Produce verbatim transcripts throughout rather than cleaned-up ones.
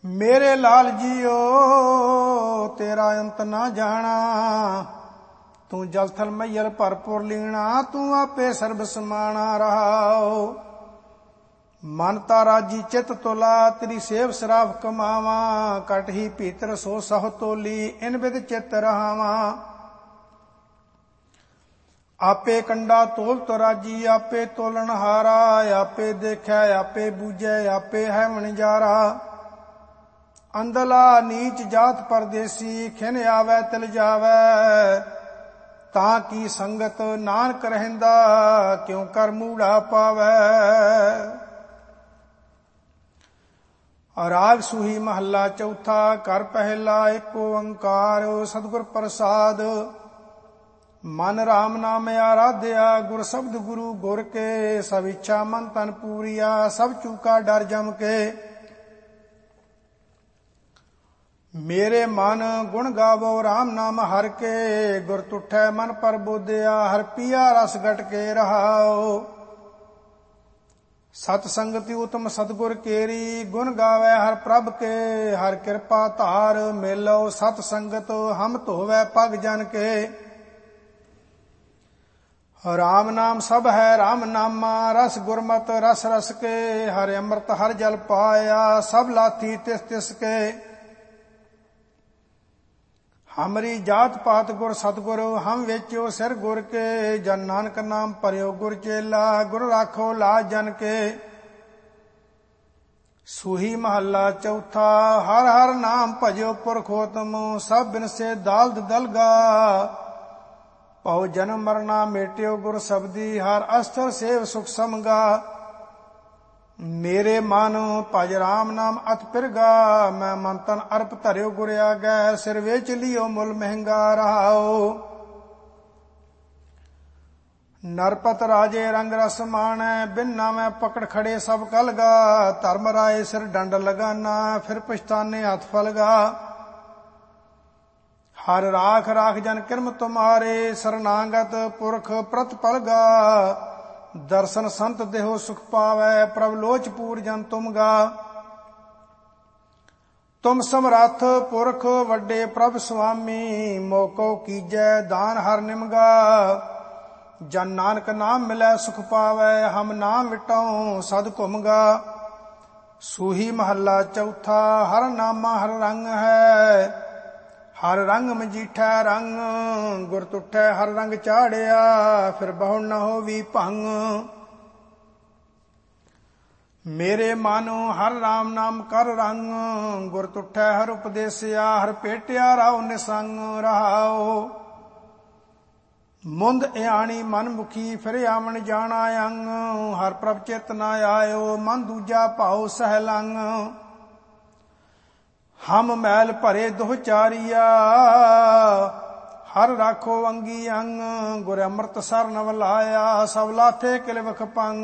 मेरे लाल जियो तेरा अंत ना जाना, तू जल थल मैयल भरपुर लीना, तू आपे सर्ब समाना रहाओ। मन तारा जी चित तोला, तेरी सेव सराफ कमावा, कट ही भीतर सो सह तोली, इन बिद चित रहावा। आपे कंडा तोल तो राजी, आपे तोलन हारा, आपे देखै आपे बूझै, आपे है वणजारा। अंदला नीच जात परदेसी, खिन आवै तिल जावै, तां की संगत नानक रहंदा, क्यों कर मूढ़ा पावै। राग सूही महला चौथा, कर पहला एक ओंकार, सतगुर प्रसाद। मन राम नाम आराध्या, गुर शब्द गुरु गुर के, सब इच्छा मन तन पूरिया, सब चूका डर जम के। मेरे मन गुण गावो राम नाम हर के, गुर तुठै मन पर बोधिया, हर पिया रस गट के रहाओ। सत संगति उत्तम सतगुर केरी, गुण गावै हर प्रभ के, हर कृपा धार मेलो सत संगत, हम धोवै पग जन के। राम नाम सब है राम नामा, रस गुरमत रस रस के, हर अमृत हर जल पाया, सब लाथी तिस तिस के। हमरी जात पात गुर सतगुरु, हम वेचो सिर गुर के, जन नानक नाम परयो गुर चेला, गुर राखो लाज जन के। सूही महला चौथा, हर हर नाम भजो पुरखोतम, सब बिन से दाल दलगा, पौ जन्म मरना मेटियो गुर शब्दी, हर अस्तर सेव सुख समगा। मेरे मन भज राम नाम अत पिरगा, मैं मन तन अर्प धरियो गुर आगै, सिर वेच लियो मुल महंगा रहाओ। नरपत राजे रंग रस माणै, बिन नामै पकड़ खड़े सब कलगा, धर्म राय सिर डंड लगाना, फिर पछताने हथ फलगा। हर राख राख जन किरम तुम्हारे, शरणागत पुरख प्रतिपलगा, दर्शन संत देहो सुख पावै, प्रभ लोच पूर जन तुम गा। तुम समरथ पुरख वड्डे प्रभ स्वामी, मोको कीजै दान हर निमगा। जन नानक नाम मिलै सुख पावै, हम नाम विटाऊं सद घुमगा। सूही महला चौथा, हर नामा हर रंग है, हर रंग मजीठा रंग, गुर तुठै हर रंग चाड़िया, फिर बहु न होवी भंग। मेरे मानो हर राम नाम कर रंग, गुर तुठै हर उपदेसिया, हर पेटिया राव निसंग रहाओ। मुंद इयाणी मन मुखी, फिर आवन जाना अंग, हर प्रभ चित न आयो, मन दूजा भाव सहलंग। हम मैल भरे दुह चारिया, हर राखो अंगी अंग, गुर अमृत सर नव लाया, सब लाथे किल वख पंग।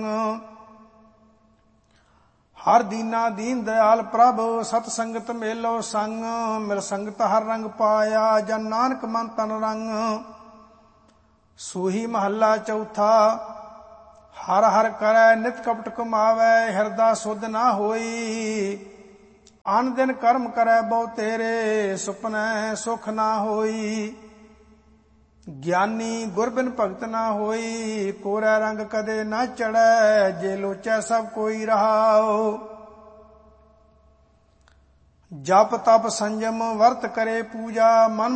हर दीना दीन दयाल प्रभ, सत संगत मेलो संग, मिल संगत हर रंग पाया, जन नानक मन तन रंग। सूही महला चौथा, हर हर करै नित कपट कमावै, हिरदा सुध ना होई, आन दिन कर्म करै बहु तेरे, सुपनै सुख ना होई। ज्ञानी गुर बिन भगत ना होई, कोरै रंग कदे ना चढ़ै, जे लोचै सब कोई रहाओ। जप तप संयम वर्त करे पूजा, मन